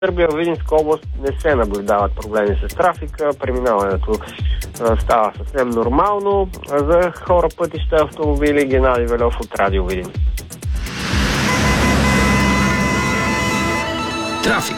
Сърбия-Видинска област не се наблюдават проблеми с трафика, преминаването става съвсем нормално. За хора, пътища, автомобили, Геннадий Велев от Радио Видин. Трафик.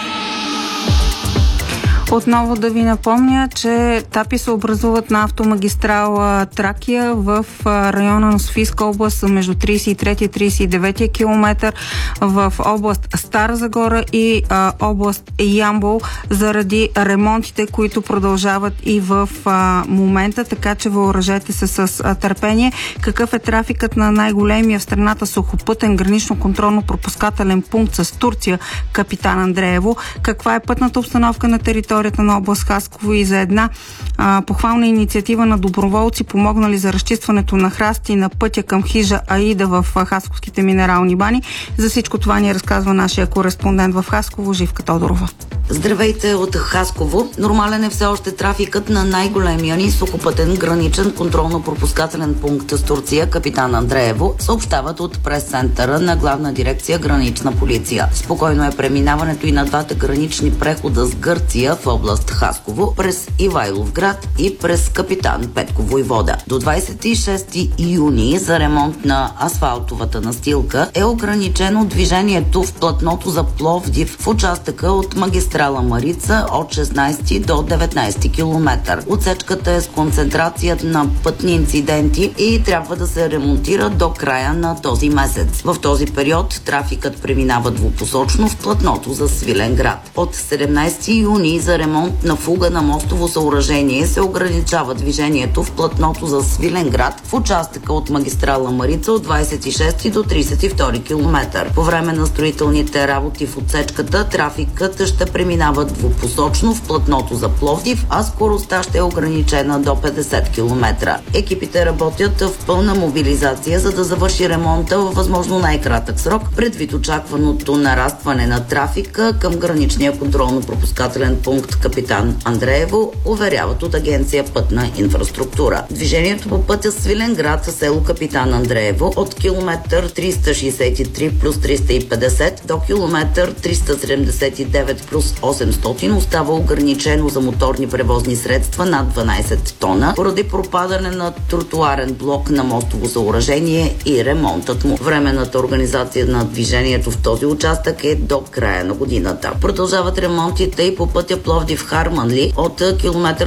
Отново да ви напомня, че етапи се образуват на автомагистрала Тракия в района на Софийска област между 33 и 39 км, в област Стара Загора и област Ямбол заради ремонтите, които продължават и в момента, така че въоръжете се с търпение. Какъв е трафикът на най-големия в страната сухопътен гранично-контролно-пропускателен пункт с Турция, Капитан Андреево? Каква е пътната обстановка на територията на област Хасково и за една похвална инициатива на доброволци, помогнали за разчистването на храсти на пътя към хижа Аида в Хасковските минерални бани? За всичко това ни разказва нашия кореспондент в Хасково, Живка Тодорова. Здравейте от Хасково. Нормален е все още трафикът на най-големия ни сухопътен граничен контролно-пропускателен пункт с Турция, Капитан Андреево, съобщават от прес-центъра на Главна дирекция Гранична полиция. Спокойно е преминаването и на двата гранични прехода с Гърция в област Хасково, през Ивайловград и през Капитан Петко Войвода. До 26 юни за ремонт на асфалтовата настилка е ограничено движението в платното за Пловдив в участъка от магистрала Марица от 16 до 19 км. Отсечката е с концентрация на пътни инциденти и трябва да се ремонтира до края на този месец. В този период трафикът преминава двупосочно в платното за Свиленград. От 17 юни за ремонт на фуга на мостово съоръжение се ограничава движението в платното за Свиленград в участъка от магистрала Марица от 26 до 32 км. По време на строителните работи в отсечката трафикът ще преминава двупосочно в платното за Пловдив, а скоростта ще е ограничена до 50 км. Екипите работят в пълна мобилизация, за да завърши ремонта във възможно най-кратък срок, предвид очакваното нарастване на трафика към граничния контролно-пропускателен пункт Капитан Андреево, уверяват от агенция Пътна инфраструктура. Движението по пътя Свиленград, село Капитан Андреево от километър 363 плюс 350 до километър 379 плюс 800 остава ограничено за моторни превозни средства над 12 тона, поради пропадане на тротуарен блок на мостово съоръжение и ремонтът му. Временната организация на движението в този участък е до края на годината. Продължават ремонтите и по пътя Пловдив-Харманли от километър